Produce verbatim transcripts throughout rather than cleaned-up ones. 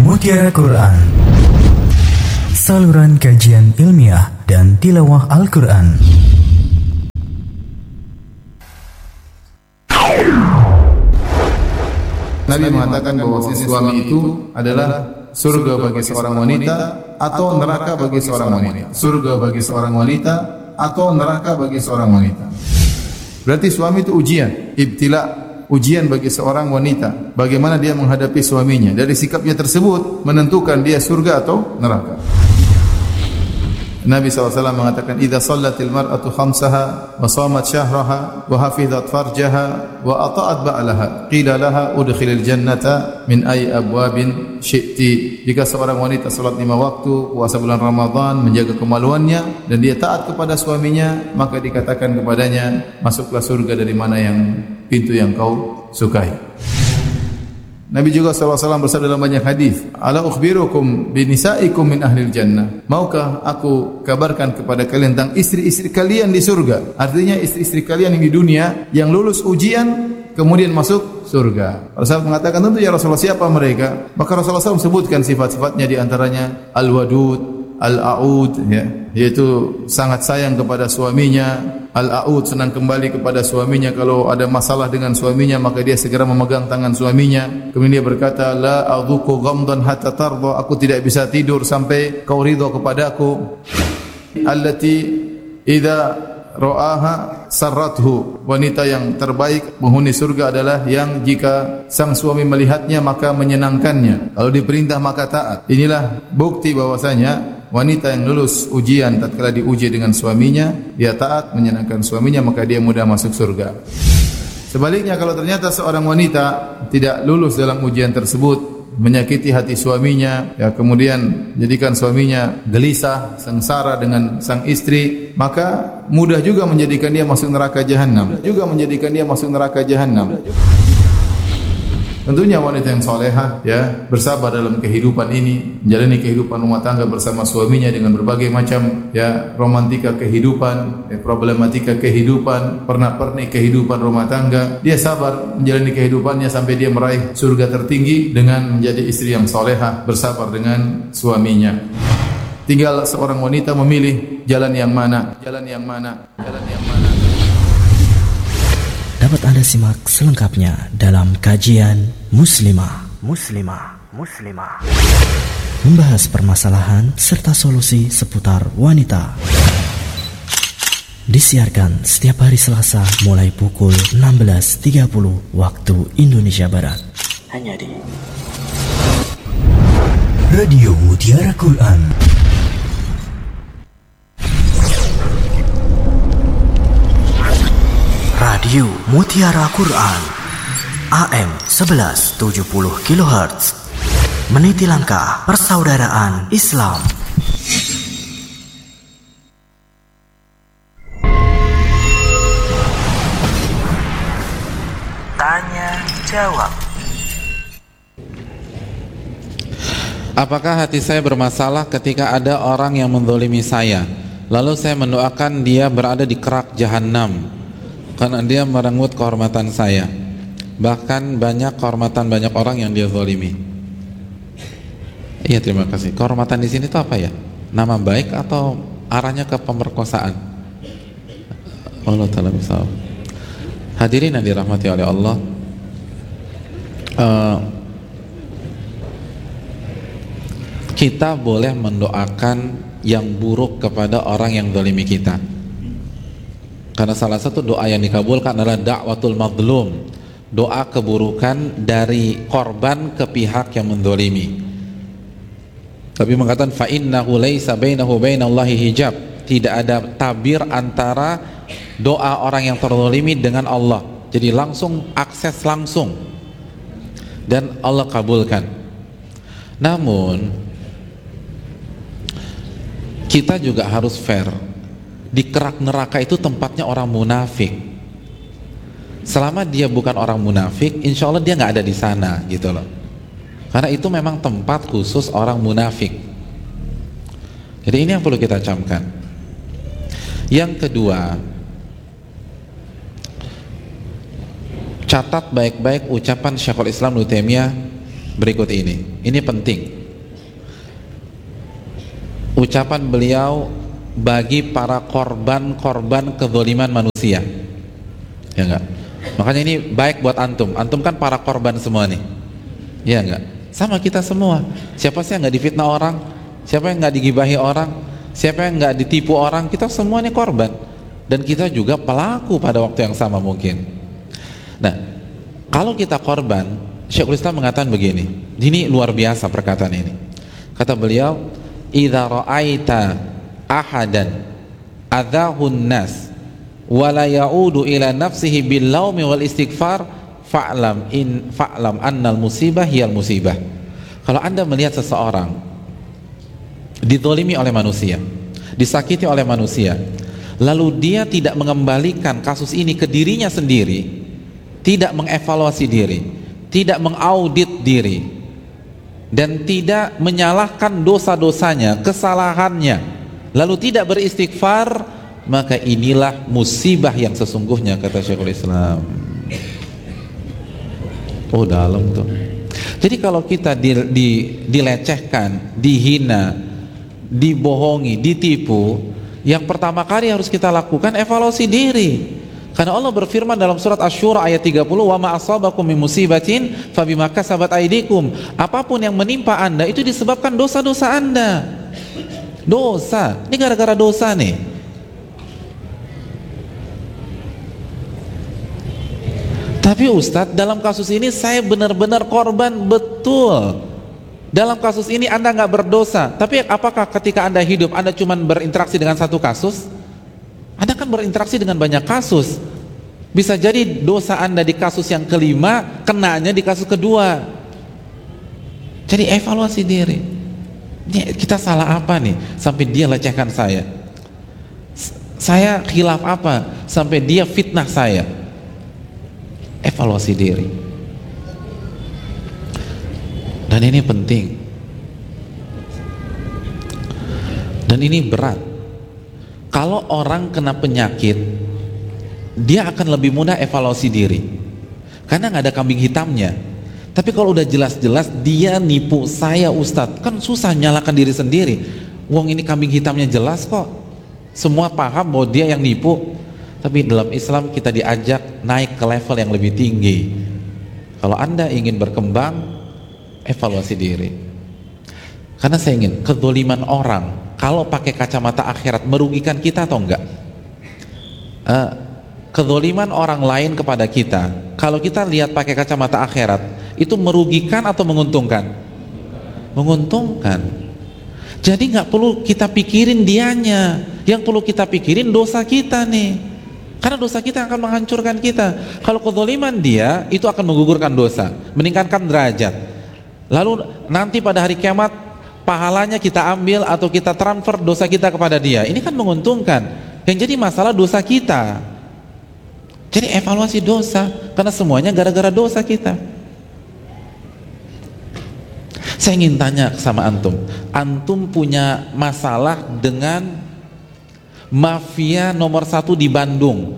Mutiara Quran, saluran kajian ilmiah dan tilawah Al-Quran. Nabi mengatakan bahwa si suami itu adalah surga bagi seorang wanita atau neraka bagi seorang wanita. Surga bagi seorang wanita atau neraka bagi seorang wanita. Berarti suami itu ujian, ibtila, ujian bagi seorang wanita. Bagaimana dia menghadapi suaminya. Dari sikapnya tersebut menentukan dia surga atau neraka. Nabi shallallahu alaihi wasallam mengatakan, "Idza shallatil mar'atu khamsaha wa shamat syahraha wa hafizat farjaha wa ata'at ba'laha, qila laha udkhilil jannata min ayyi abwabin syi'ti." Jika seorang wanita salat lima waktu, puasa bulan Ramadan, menjaga kemaluannya dan dia taat kepada suaminya, maka dikatakan kepadanya, "Masuklah surga dari mana yang pintu yang kau sukai." Nabi juga sallallahu alaihi wasallam bersabda dalam banyak hadis, "Ala ukhbirukum bi nisaikum min ahlil jannah." Maukah aku kabarkan kepada kalian tentang istri-istri kalian di surga? Artinya istri-istri kalian yang di dunia yang lulus ujian kemudian masuk surga. Rasulullah mengatakan, tentu ya Rasulullah, siapa mereka? Maka Rasulullah shallallahu alaihi wasallam sebutkan sifat-sifatnya, di antaranya al-wadud, al-a'ud, ya, yaitu sangat sayang kepada suaminya. Al-a'ud, senang kembali kepada suaminya. Kalau ada masalah dengan suaminya, maka dia segera memegang tangan suaminya. Kemudian dia berkata, la a'dhuku ghamdan hatta tarda, aku tidak bisa tidur sampai kau ridha kepadaku. Allati idza ra'aha sarrathu, wanita yang terbaik penghuni surga adalah yang jika sang suami melihatnya maka menyenangkannya, kalau diperintah maka taat. Inilah bukti bahwasanya wanita yang lulus ujian tatkala diuji dengan suaminya, dia taat, menyenangkan suaminya, maka dia mudah masuk surga. Sebaliknya, kalau ternyata seorang wanita tidak lulus dalam ujian tersebut, menyakiti hati suaminya, ya, kemudian jadikan suaminya gelisah, sengsara dengan sang istri, maka mudah juga menjadikan dia masuk neraka jahanam. Juga menjadikan dia masuk neraka jahanam. Tentunya wanita yang solehah, ya, bersabar dalam kehidupan ini, menjalani kehidupan rumah tangga bersama suaminya dengan berbagai macam, ya, romantika kehidupan, ya, problematika kehidupan, pernak-pernik kehidupan rumah tangga. Dia sabar menjalani kehidupannya sampai dia meraih surga tertinggi dengan menjadi istri yang solehah, bersabar dengan suaminya. Tinggal seorang wanita memilih jalan yang mana, jalan yang mana, jalan yang mana. Dapat Anda simak selengkapnya dalam kajian Muslimah, Muslimah, Muslimah, membahas permasalahan serta solusi seputar wanita. Disiarkan setiap hari Selasa mulai pukul enam belas tiga puluh waktu Indonesia Barat. Hanya di Radio Mutiara Quran. Radio Mutiara Quran A M sebelas tujuh puluh kilohertz, meniti langkah persaudaraan Islam. Tanya jawab. Apakah hati saya bermasalah ketika ada orang yang menzalimi saya, lalu saya mendoakan dia berada di kerak jahanam karena dia merenggut kehormatan saya? Bahkan banyak kehormatan banyak orang yang dia zalimi. Iya, terima kasih. Kehormatan di sini itu apa ya? Nama baik atau arahnya ke pemerkosaan? Allah Ta'ala misal. Hadirin yang dirahmati oleh Allah, uh, kita boleh mendoakan yang buruk kepada orang yang zalimi kita. Karena salah satu doa yang dikabulkan adalah da'watul mazlum, doa keburukan dari korban ke pihak yang menzalimi. Tapi mengatakan fa innahu laisa bainahu bainallahi hijab, tidak ada tabir antara doa orang yang terzalimi dengan Allah. Jadi langsung akses langsung dan Allah kabulkan. Namun kita juga harus fair. Di kerak neraka itu tempatnya orang munafik. Selama dia bukan orang munafik, insya Allah dia nggak ada di sana, gitu loh. Karena itu memang tempat khusus orang munafik. Jadi ini yang perlu kita camkan. Yang kedua, catat baik-baik ucapan Syekhul Islam Ibnu Taimiyah berikut ini. Ini penting. ucapan beliau bagi para korban-korban kezaliman manusia, ya enggak? Makanya ini baik buat antum. Antum kan para korban semua nih, ya enggak? Sama kita semua. Siapa sih yang nggak difitnah orang? Siapa yang nggak digibahi orang? Siapa yang nggak ditipu orang? Kita semua nih korban, dan kita juga pelaku pada waktu yang sama mungkin. Nah, kalau kita korban, Syekhul Islam mengatakan begini. Ini luar biasa perkataan ini. Kata beliau, "Idza ra'aita ahadan adzahun nas wa la ya'udu ila nafsihi bil laumi wal istighfar fa'lam in fa'lam annal musibah hiyal musibah." Kalau Anda melihat seseorang dizalimi oleh manusia, disakiti oleh manusia, lalu dia tidak mengembalikan kasus ini ke dirinya sendiri, tidak mengevaluasi diri, tidak mengaudit diri, dan tidak menyalahkan dosa-dosanya, kesalahannya, lalu tidak beristighfar, maka inilah musibah yang sesungguhnya, kata Syekhul Islam. Oh, dalam tuh. Jadi kalau kita di, di, dilecehkan, dihina, dibohongi, ditipu, yang pertama kali harus kita lakukan evaluasi diri. Karena Allah berfirman dalam surat Asy-Syura ayat tiga puluh, "Wa ma asabakum min musibatin fabima kasabat aydikum." Apapun yang menimpa Anda itu disebabkan dosa-dosa Anda. Dosa. Ini gara-gara dosa nih. Tapi Ustadz, dalam kasus ini saya benar-benar korban, betul. Dalam kasus ini Anda nggak berdosa. Tapi apakah ketika Anda hidup Anda cuma berinteraksi dengan satu kasus? Anda kan berinteraksi dengan banyak kasus. Bisa jadi dosa Anda di kasus yang kelima, kenanya di kasus kedua. Jadi evaluasi diri. Ini kita salah apa nih sampai dia lecehkan saya? Saya khilaf apa sampai dia fitnah saya? Evaluasi diri. Dan ini penting. Dan ini berat. Kalau orang kena penyakit, dia akan lebih mudah evaluasi diri, karena nggak ada kambing hitamnya. Tapi kalau udah jelas-jelas dia nipu saya Ustadz, kan susah nyalakan diri sendiri. Wong ini kambing hitamnya jelas kok, semua paham bahwa dia yang nipu. Tapi dalam Islam kita diajak naik ke level yang lebih tinggi. Kalau Anda ingin berkembang, evaluasi diri. Karena saya ingin kezaliman orang kalau pakai kacamata akhirat merugikan kita atau enggak? Uh, kezaliman orang lain kepada kita, kalau kita lihat pakai kacamata akhirat, itu merugikan atau menguntungkan? Menguntungkan. Jadi nggak perlu kita pikirin dianya, yang perlu kita pikirin dosa kita nih, karena dosa kita akan menghancurkan kita. Kalau kezaliman dia, itu akan menggugurkan dosa, meningkatkan derajat. Lalu nanti pada hari kiamat pahalanya kita ambil atau kita transfer dosa kita kepada dia. Ini kan menguntungkan. Yang jadi masalah dosa kita. Jadi evaluasi dosa, karena semuanya gara-gara dosa kita. Saya ingin tanya sama antum. Antum punya masalah dengan mafia nomor satu di Bandung.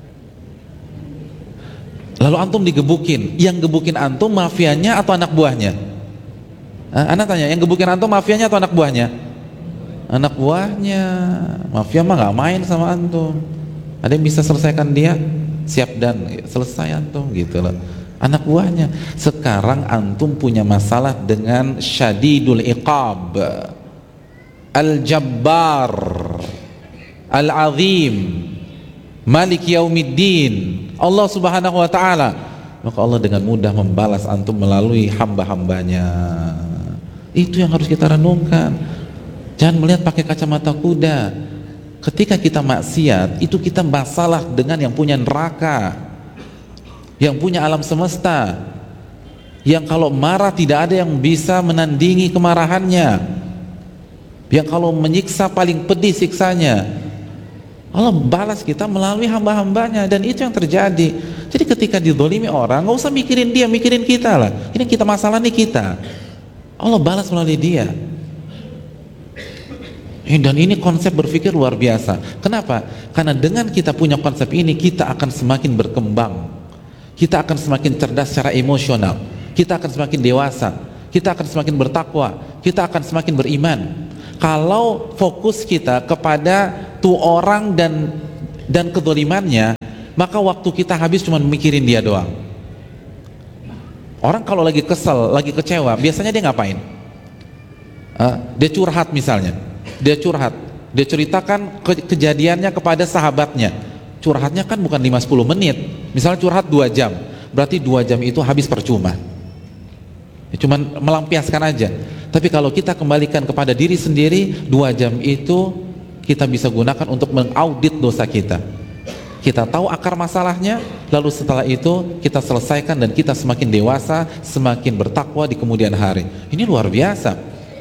Lalu antum digebukin. Yang gebukin antum mafianya atau anak buahnya? Anak tanya, yang gebukin antum mafianya atau anak buahnya? Anak buahnya. Mafia mah gak main sama antum. Ada yang bisa selesaikan dia? Siap dan selesai antum gitu loh. Anak buahnya. Sekarang antum punya masalah dengan syadidul iqab, al-jabbar, al-azim, malik yaumiddin, Allah subhanahu wa ta'ala. Maka Allah dengan mudah membalas antum melalui hamba-hambanya. Itu yang harus kita renungkan. Jangan melihat pakai kacamata kuda. Ketika kita maksiat, itu kita masalah dengan yang punya neraka, yang punya alam semesta, yang kalau marah tidak ada yang bisa menandingi kemarahannya, yang kalau menyiksa paling pedih siksanya. Allah balas kita melalui hamba-hambanya, dan itu yang terjadi. Jadi ketika dizalimi orang, nggak usah mikirin dia, mikirin kita lah. Ini kita masalah nih kita. Allah balas melalui dia. Dan ini konsep berpikir luar biasa. Kenapa? Karena dengan kita punya konsep ini, kita akan semakin berkembang. Kita akan semakin cerdas secara emosional. Kita akan semakin dewasa. Kita akan semakin bertakwa. Kita akan semakin beriman. kalau fokus kita kepada tuh orang dan dan kedolimannya, maka waktu kita habis cuma mikirin dia doang. Orang kalau lagi kesel, lagi kecewa, biasanya dia ngapain? Uh, dia curhat misalnya, dia curhat, dia ceritakan ke kejadiannya kepada sahabatnya. Curhatnya kan bukan lima sampai sepuluh menit, misalnya curhat dua jam, berarti dua jam itu habis percuma, ya, cuman melampiaskan aja. Tapi kalau kita kembalikan kepada diri sendiri, dua jam itu kita bisa gunakan untuk mengaudit dosa kita. Kita tahu akar masalahnya, lalu setelah itu kita selesaikan dan kita semakin dewasa, semakin bertakwa di kemudian hari. Ini luar biasa,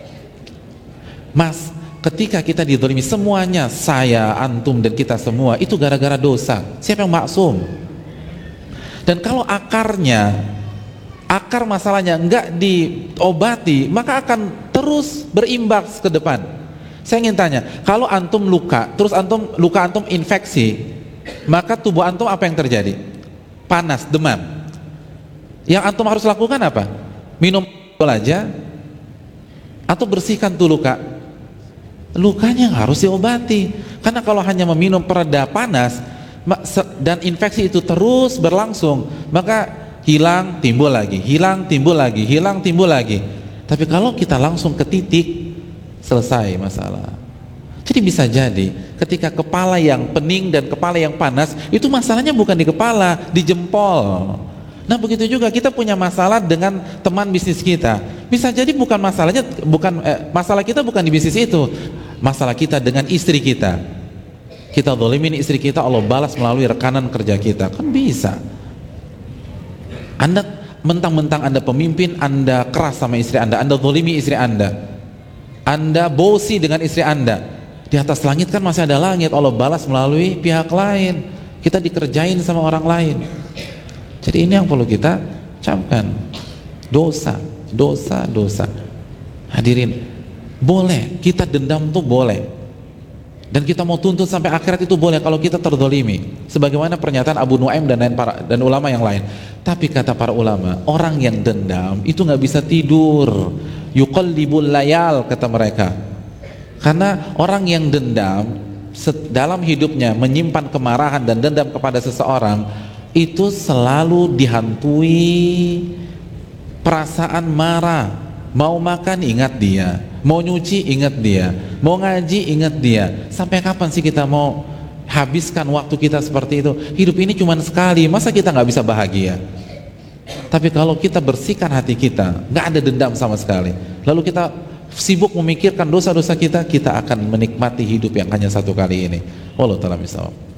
Mas. Ketika kita dizalimi, semuanya, saya, antum, dan kita semua, itu gara-gara dosa. Siapa yang maksum? Dan kalau akarnya, akar masalahnya enggak diobati, maka akan terus berimbas ke depan. Saya ingin tanya, kalau antum luka, terus antum luka antum infeksi, maka tubuh antum apa yang terjadi? Panas, demam. Yang antum harus lakukan apa? Minum aja, atau bersihkan tuh luka. Lukanya harus diobati, karena kalau hanya meminum pereda panas dan infeksi itu terus berlangsung, maka hilang timbul lagi, hilang timbul lagi, hilang timbul lagi. Tapi kalau kita langsung ke titik, selesai masalah. Jadi bisa jadi ketika kepala yang pening dan kepala yang panas, itu masalahnya bukan di kepala, di jempol. Nah begitu juga kita punya masalah dengan teman bisnis kita, bisa jadi bukan masalahnya bukan eh, masalah kita bukan di bisnis itu, masalah kita dengan istri kita. Kita zalimin istri kita, Allah balas melalui rekanan kerja kita, kan bisa. Anda mentang-mentang Anda pemimpin, Anda keras sama istri Anda, Anda zalimi istri Anda, Anda bosi dengan istri Anda. Di atas langit kan masih ada langit, Allah balas melalui pihak lain. Kita dikerjain sama orang lain. Jadi ini yang perlu kita camkan. Dosa, dosa, dosa. Hadirin, boleh kita dendam tuh boleh, dan kita mau tuntut sampai akhirat itu boleh kalau kita terzalimi, sebagaimana pernyataan Abu Nuaim dan lain para dan ulama yang lain. Tapi kata para ulama, orang yang dendam itu nggak bisa tidur. Yuqallibul layal, kata mereka. Karena orang yang dendam dalam hidupnya menyimpan kemarahan dan dendam kepada seseorang, itu selalu dihantui perasaan marah. Mau makan ingat dia, mau nyuci ingat dia, mau ngaji ingat dia. Sampai kapan sih kita mau habiskan waktu kita seperti itu? Hidup ini cuma sekali, masa kita nggak bisa bahagia? Tapi kalau kita bersihkan hati kita, nggak ada dendam sama sekali, lalu kita sibuk memikirkan dosa-dosa kita, kita akan menikmati hidup yang hanya satu kali ini. Wallahu ta'ala bishawab.